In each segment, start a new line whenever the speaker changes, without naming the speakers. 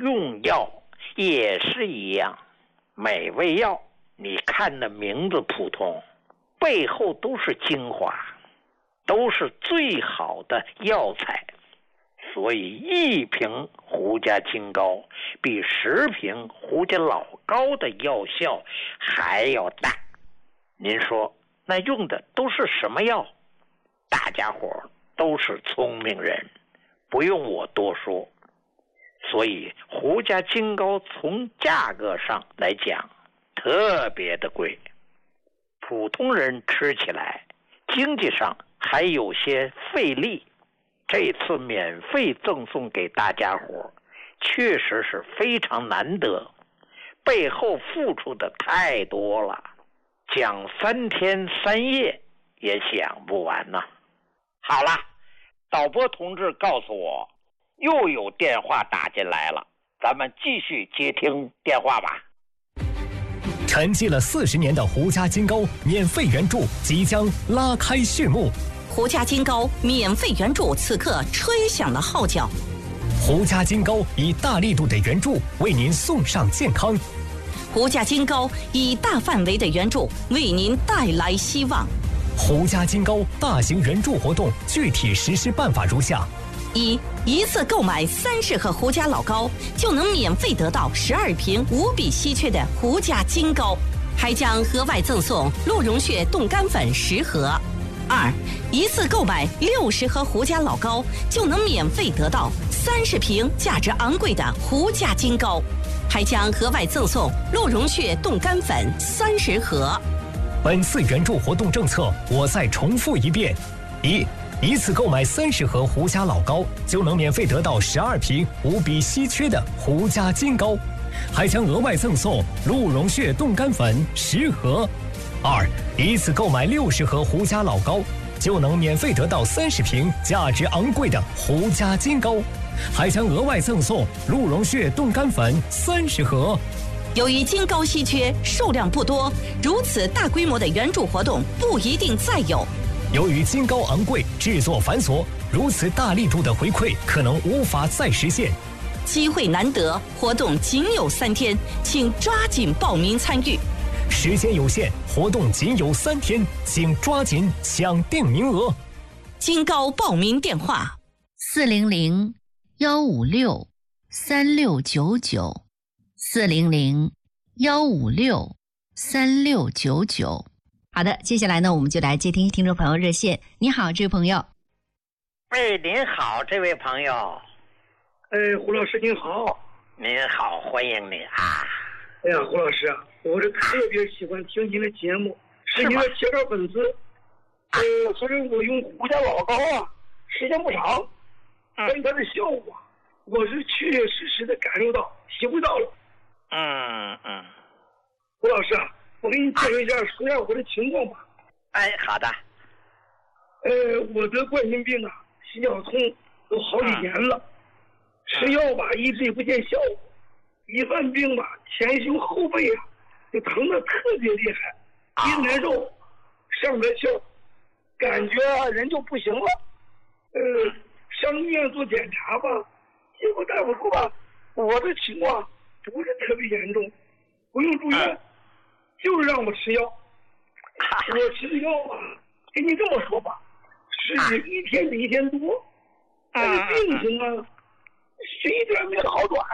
用药也是一样，每味药你看的名字普通，背后都是精华，都是最好的药材。所以1瓶胡家金膏比10瓶胡家老膏的药效还要大。您说那用的都是什么药？大家伙都是聪明人，不用我多说。所以胡家金膏从价格上来讲特别的贵，普通人吃起来经济上还有些费力。这次免费赠送给大家伙，确实是非常难得，背后付出的太多了，讲3天3夜也讲不完呐。好了，导播同志告诉我又有电话打进来了，咱们继续接听电话吧。
沉寂了40年的胡家金膏免费援助即将拉开序幕。
胡家金膏免费援助此刻吹响了号角。
胡家金膏以大力度的援助为您送上健康。
胡家金膏以大范围的援助为您带来希望。
胡家金膏大型援助活动具体实施办法如下：
一次购买30盒胡家老膏，就能免费得到12瓶无比稀缺的胡家金膏，还将额外赠送鹿茸血冻干粉10盒。一次购买60盒胡家老膏，就能免费得到30瓶价值昂贵的胡家金膏，还将额外赠送鹿茸血冻干粉30盒。
本次援助活动政策我再重复一遍：一次购买30盒胡家老膏，就能免费得到12瓶无比稀缺的胡家金膏，还将额外赠送鹿茸血冻干粉10盒。一次购买60盒胡家老膏，就能免费得到30瓶价值昂贵的胡家金膏，还将额外赠送鹿茸血冻干粉30盒。
由于金膏稀缺，数量不多，如此大规模的援助活动不一定再有。
由于金膏昂贵，制作繁琐，如此大力度的回馈可能无法再实现。
机会难得，活动仅有3天，请抓紧报名参与。
时间有限，活动仅有3天，请抓紧抢订名额。
金膏报名电话
：400-156-3699，400-156-3699。好的，接下来呢，我们就来接听听众朋友热线。你好，这位朋友。
您好，这位朋友。
胡老师您好。
您好，欢迎你啊。
哎呀，胡老师啊，我是特别喜欢听您的节目，是您的铁杆粉丝。所以我用胡家老膏啊，时间不长，但是它的效果，我是确确实实的感受到、体会到了。胡老师啊，我给你介绍一下，说一下我的情况吧。
好的。
我得冠心病啊，心绞痛都好几年了，吃药吧一直也不见效果。一犯病吧，前胸后背啊，就疼得特别厉害，一难受，上不来气，感觉人就不行了。上医院做检查吧，结果大夫说吧，我的情况不是特别严重，不用住院，就是让我吃药。我吃的药啊，跟你这么说吧，是一天比一天多，但是病情啊，是一点没好转。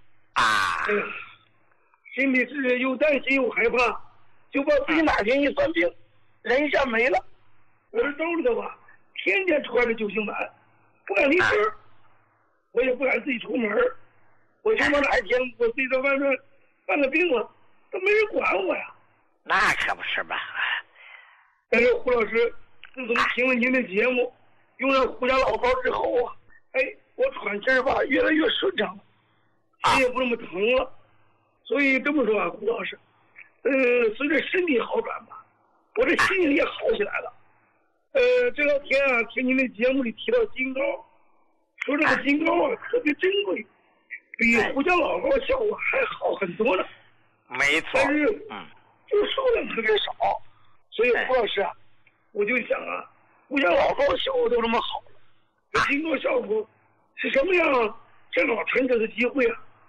心里是又担心又害怕，就把自己哪天一犯病，人一下没了。我这兜里头吧，天天揣着救心丸，不敢离身，我也不敢自己出门。我就怕哪一天我自己在外面犯了病了，都没人管我呀。
那可不是吧？
但是胡老师，自从听了您的节目，用了胡家老膏之后啊，我喘气儿吧越来越顺畅了。也不那么疼了，所以这么说啊，胡老师，随着身体好转吧，我这心情也好起来了。这两天啊，听您的节目里提到金膏，说这个金膏啊特别珍贵，比胡家老膏效果还好很多呢。
没错。
但是，就数量特别少，所以胡老师啊，我就想啊，胡家老膏效果都这么好了，这金膏效果是什么样？正好趁这个机会啊，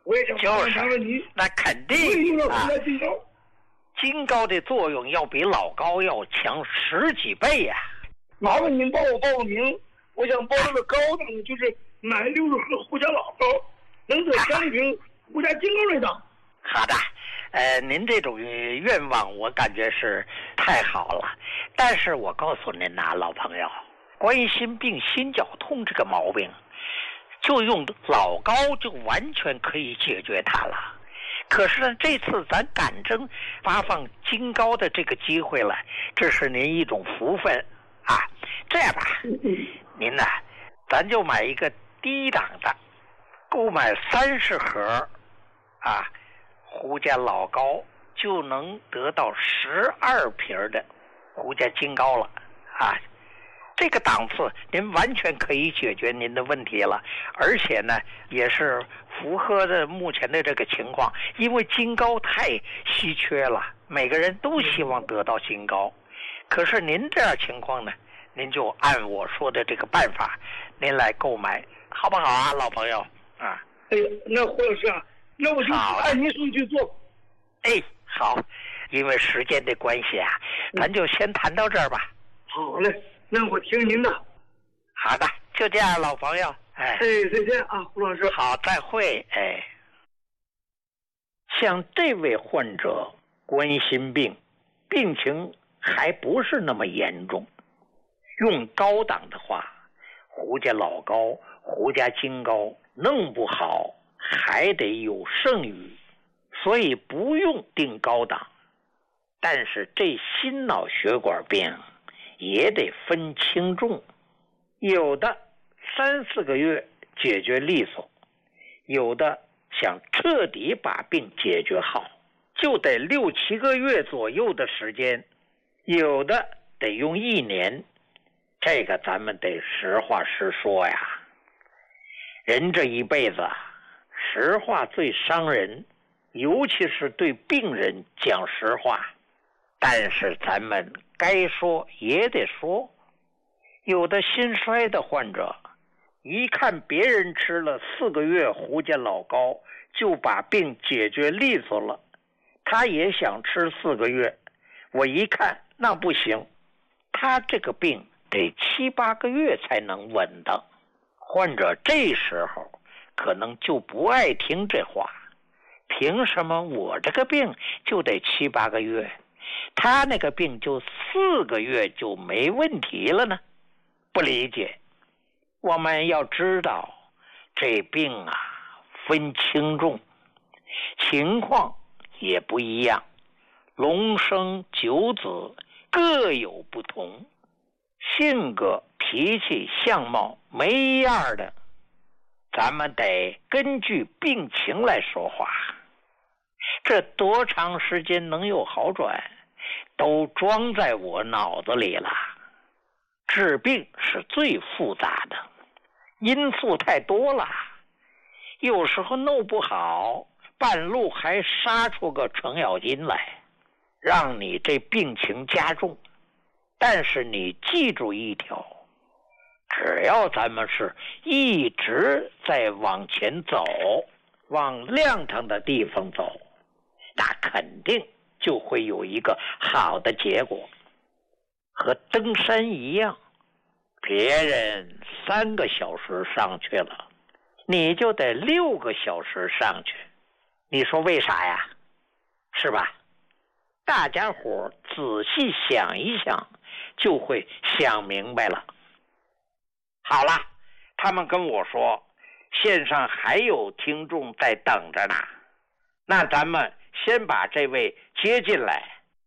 我也想问问你，
那肯定啊，金膏的作用要比老膏要强10几倍呀。
麻烦您帮我报个名，我想报这个高档的，就是买60盒胡家老膏，能得3瓶胡家金膏那档。
好的，您这种愿望我感觉是太好了，但是我告诉您呐，老朋友，冠心病、心绞痛这个毛病，就用老膏就完全可以解决它了。可是呢，这次咱赶正发放金膏的这个机会了，这是您一种福分啊。这样吧，您呢，咱就买一个低档的，购买30盒啊，胡家老膏就能得到12瓶的胡家金膏了啊。这个档次您完全可以解决您的问题了，而且呢也是符合的目前的这个情况，因为金膏太稀缺了，每个人都希望得到金膏。可是您这样情况呢，您就按我说的这个办法您来购买，好不好啊，老朋友啊？
哎呀，那胡老师啊，那我就按您说去做。
哎，好，因为时间的关系啊，咱就先谈到这儿吧。
好嘞，那我听您的。
好的，就这样，老朋友。哎，
再见啊，胡老师。
好，再会。哎，像这位患者冠心病，病情还不是那么严重，用高档的话，胡家老膏、胡家金膏弄不好还得有剩余，所以不用定高档。但是这心脑血管病也得分轻重，有的3、4个月解决利索，有的想彻底把病解决好，就得6、7个月左右的时间，有的得用1年。这个咱们得实话实说呀。人这一辈子，实话最伤人，尤其是对病人讲实话。但是咱们该说也得说，有的心衰的患者，一看别人吃了4个月胡家老膏就把病解决利索了，他也想吃4个月。我一看那不行，他这个病得7、8个月才能稳当。患者这时候可能就不爱听这话，凭什么我这个病就得7、8个月，他那个病就4个月就没问题了呢？不理解。我们要知道，这病啊分轻重，情况也不一样，龙生九子各有不同，性格、脾气、相貌没样的，咱们得根据病情来说话。这多长时间能有好转，都装在我脑子里了。治病是最复杂的，因素太多了，有时候弄不好，半路还杀出个程咬金来，让你这病情加重。但是你记住一条，只要咱们是一直在往前走，往亮堂的地方走，那肯定就会有一个好的结果。和登山一样，别人3个小时上去了，你就得6个小时上去。你说为啥呀？是吧？大家伙仔细想一想，就会想明白了。好了，他们跟我说线上还有听众在等着呢，那咱们先把这位接进来。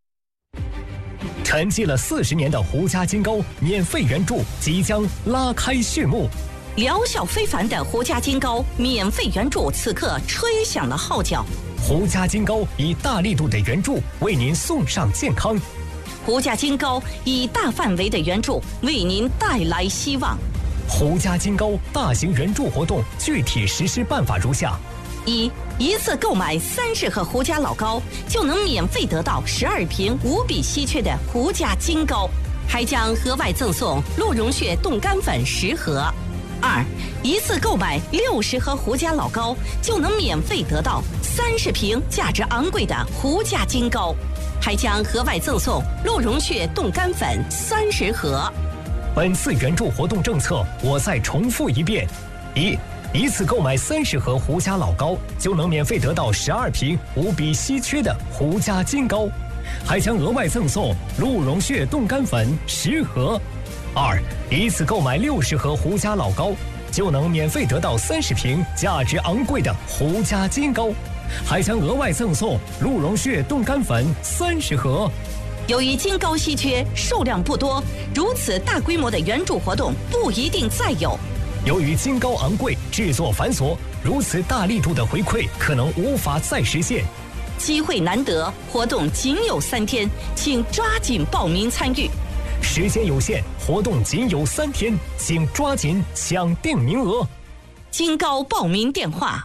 沉寂了40年的胡家金膏免费援助即将拉开序幕，
疗效非凡的胡家金膏免费援助此刻吹响了号角。
胡家金膏以大力度的援助为您送上健康，
胡家金膏以大范围的援助为您带来希望。
胡家金膏大型援助活动具体实施办法如下：
一次购买30盒胡家老膏，就能免费得到12瓶无比稀缺的胡家金膏，还将额外赠送鹿茸血冻干粉10盒。 2. 一次购买60盒胡家老膏，就能免费得到30瓶价值昂贵的胡家金膏，还将额外赠送鹿茸血冻干粉30盒。
本次援助活动政策，我再重复一遍：一次购买30盒胡家老膏，就能免费得到12瓶无比稀缺的胡家金膏，还将额外赠送鹿茸血冻干粉10盒。2. 一次购买60盒胡家老膏，就能免费得到30瓶价值昂贵的胡家金膏，还将额外赠送鹿茸血冻干粉30盒。
由于金膏稀缺，数量不多，如此大规模的援助活动不一定再有。
由于金膏昂贵，制作繁琐，如此大力度的回馈可能无法再实现。
机会难得，活动仅有3天，请抓紧报名参与。
时间有限，活动仅有3天，请抓紧抢订名额。
金膏报名电话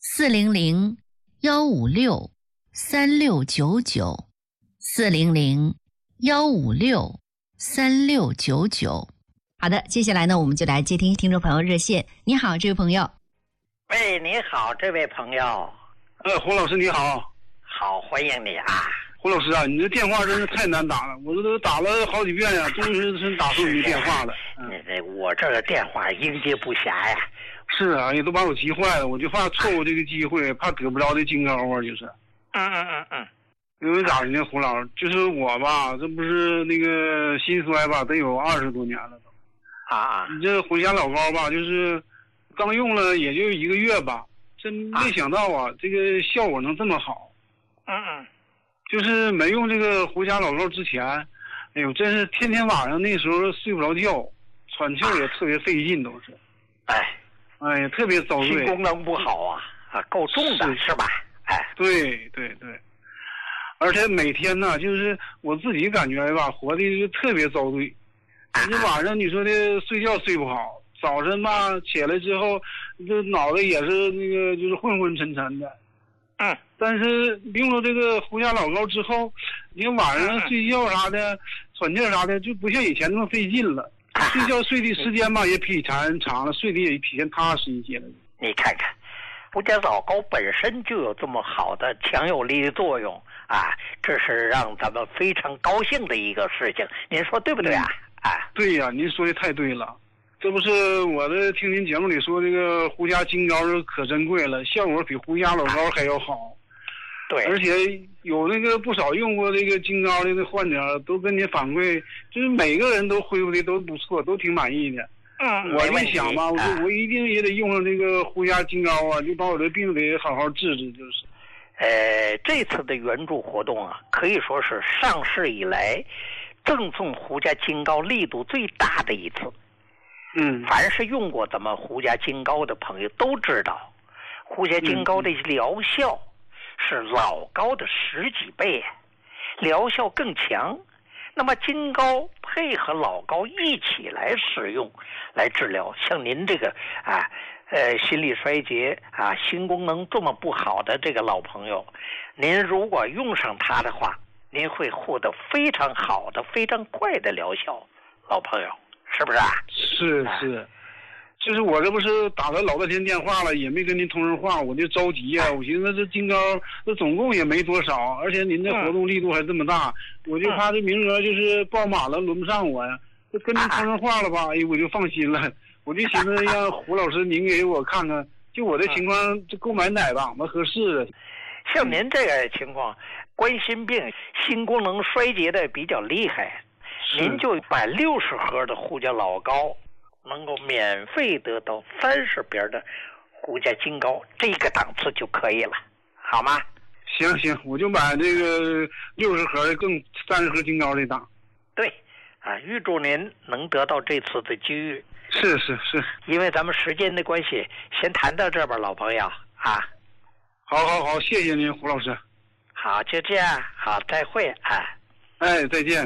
400-156-3699，400-156-3699。好的，接下来呢，我们就来接听听众朋友热线。你好，这位朋友。
喂，你好，这位朋友。
胡老师你好。
好，欢迎你啊。
胡老师啊，你这电话真是太难打了，我这都打了好几遍呀，终于是打通你电话了。
我这个电话应接不暇呀。
是啊，也都把我急坏了，我就怕错过这个机会，怕得不着这金膏啊，就是。因为咋的呢，胡老师，就是我吧，这不是那个心衰吧，得有20多年了都。你这胡家老膏吧，就是刚用了也就1个月吧，真没想到啊，这个效果能这么好。就是没用这个胡家老膏之前，哎呦，真是天天晚上那时候睡不着觉，喘气也特别费劲，都是。哎呀，特别遭罪。
心功能不好啊，够重的是吧？
对。而且每天呢，就是我自己感觉吧，活的就特别遭罪。你晚上你说的睡觉睡不好，早晨吧起来之后，这脑袋也是那个就是昏昏沉沉的。但是用了这个胡家老膏之后，你晚上睡觉啥的、喘气啥的，就不像以前那么费劲了。睡觉睡的时间吧也比以前长了，睡的也比以前踏实一些了。
你看看，胡家老膏本身就有这么好的强有力的作用啊，这是让咱们非常高兴的一个事情，您说对不对啊？
对呀，您说的太对了。这不是我的听您节目里说这个胡家金膏是可珍贵了，效果比胡家老膏还要好。
对，
而且有那个不少用过这个金膏的患者都跟您反馈，就是每个人都恢复的都不错，都挺满意的。我就想吧，我一定也得用上这个胡家金膏啊，就把我的病得好好治治，就是。
这次的援助活动啊，可以说是上市以来赠送胡家金膏力度最大的一次。凡是用过咱们胡家金膏的朋友都知道，胡家金膏的疗效是老膏的10几倍，疗效更强。那么金膏配合老膏一起来使用来治疗，像您这个心力衰竭心功能这么不好的这个老朋友，您如果用上它的话，您会获得非常好的非常快的疗效，老朋友是不是啊？
是，就是我这不是打了老半天电话了，也没跟您通上话，我就着急呀。我寻思这金膏这总共也没多少，而且您这活动力度还这么大，我就怕这名额就是报满了轮不上我呀。就跟您通上话了吧，我就放心了。我就寻思让胡老师您给我看看，就我的情况，这购买哪档子合适的？
像您这个情况，冠心病、心功能衰竭的比较厉害，您就买60盒的胡家老膏，能够免费得到30瓶的胡家金膏，这个档次就可以了，好吗？
行，我就买这个60盒的更30盒金膏这档。对，
预祝您能得到这次的机遇。
是，
因为咱们时间的关系，先谈到这吧，老朋友啊。
好，谢谢您，胡老师。
好，就这样，好，再会啊。
再见。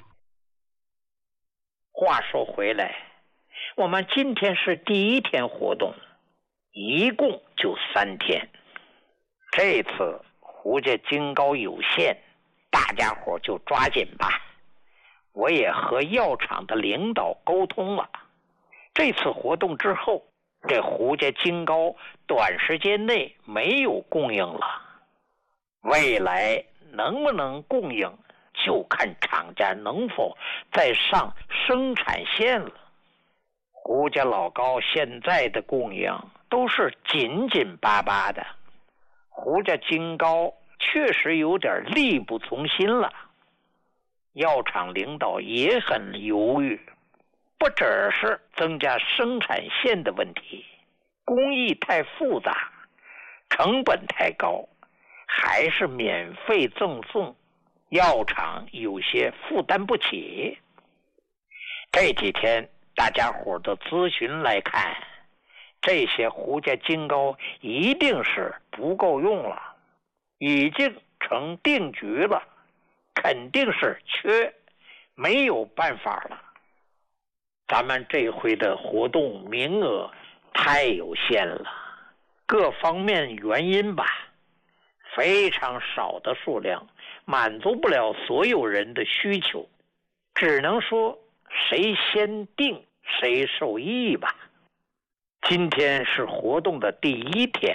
话说回来，我们今天是第1天活动，一共就3天。这次胡家金膏有限，大家伙就抓紧吧。我也和药厂的领导沟通了， 这次活动之后，这胡家金糕短时间内没有供应了，未来能不能供应，就看厂家能否再上生产线了。胡家老糕现在的供应都是紧紧巴巴的，胡家金糕确实有点力不从心了。药厂领导也很犹豫，不只是增加生产线的问题，工艺太复杂，成本太高，还是免费赠送，药厂有些负担不起。这几天大家伙的咨询来看，这些胡家金糕一定是不够用了，已经成定局了，肯定是缺，没有办法了。咱们这回的活动名额太有限了，各方面原因吧，非常少的数量满足不了所有人的需求，只能说谁先定谁受益吧。今天是活动的第一天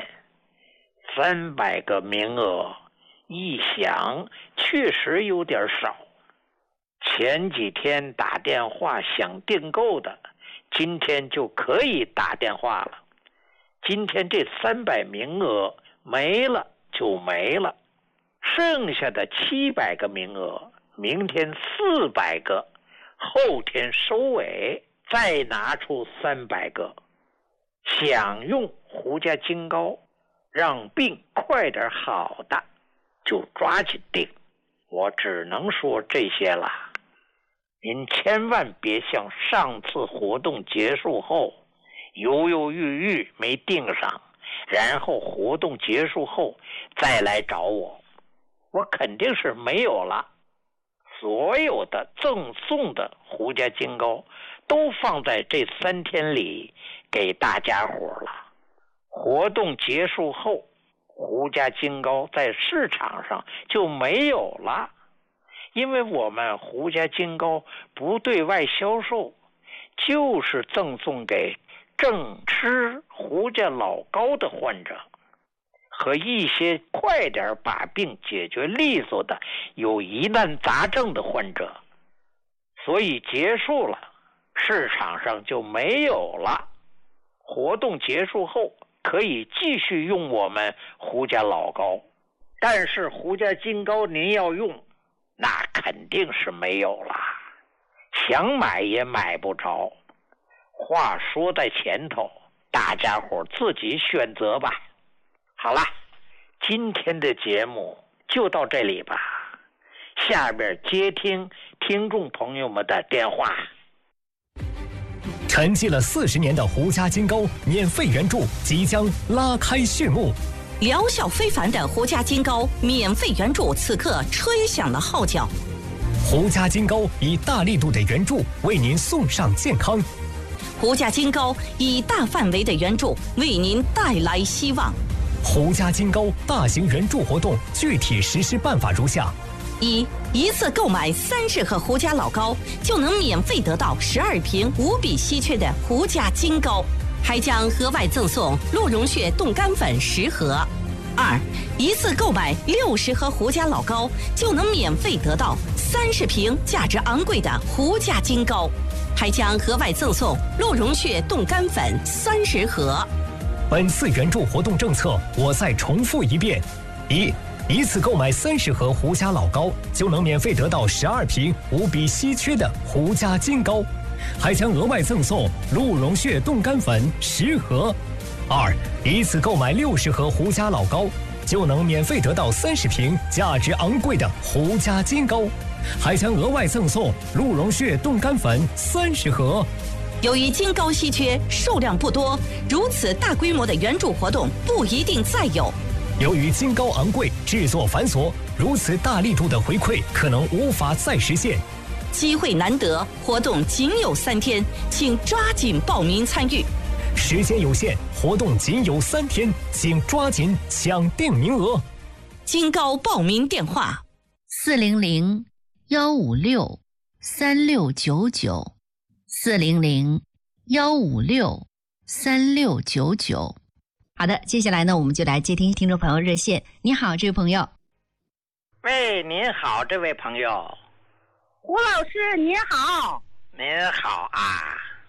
，300个名额，一想确实有点少。前几天打电话想订购的，今天就可以打电话了。今天这300名额没了就没了，剩下的700个名额，明天400个，后天收尾，再拿出300个。想用胡家金糕让病快点好的，就抓紧订。我只能说这些了，您千万别像上次活动结束后犹犹豫豫没订上，然后活动结束后再来找我，我肯定是没有了。所有的赠送的胡家金糕都放在这3天里给大家伙了。活动结束后，胡家金糕在市场上就没有了，因为我们胡家金糕不对外销售，就是赠送给正吃胡家老糕的患者和一些快点把病解决利索的有疑难杂症的患者，所以结束了，市场上就没有了。活动结束后可以继续用我们胡家老糕，但是胡家金糕您要用，那肯定是没有了，想买也买不着。话说在前头，大家伙自己选择吧。好了，今天的节目就到这里吧，下边接听听众朋友们的电话。
沉寂了40年的胡家金糕免费援助即将拉开序幕，
疗效非凡的胡家金糕免费援助此刻吹响了号角。
胡家金糕以大力度的援助为您送上健康，
胡家金糕以大范围的援助为您带来希望。
胡家金糕大型援助活动具体实施办法如下：
一次购买30盒胡家老糕，就能免费得到12瓶无比稀缺的胡家金糕，还将额外赠送鹿茸血冻干粉10盒。一次购买60盒胡家老糕，就能免费得到30瓶价值昂贵的胡家金糕，还将额外赠送鹿茸血冻干粉30盒。
本次援助活动政策，我再重复一遍：一次购买30盒胡家老糕，就能免费得到12瓶无比稀缺的胡家金糕，还将额外赠送鹿茸血冻干粉10盒。一次购买60盒胡家老糕，就能免费得到30瓶价值昂贵的胡家金糕，还将额外赠送鹿茸血冻干粉30盒。
由于金糕稀缺，数量不多，如此大规模的援助活动不一定再有。
由于金糕昂贵，制作繁琐，如此大力度的回馈可能无法再实现。
机会难得，活动仅有3天，请抓紧报名参与。
时间有限，活动仅有3天，请抓紧抢订名额。
金糕报名电话
400-156-3699，400-156-3699。 1563699。好的，接下来呢，我们就来接听听众朋友热线。你好，这位朋友。
喂，您好，这位朋友。
胡老师您好。
您好啊。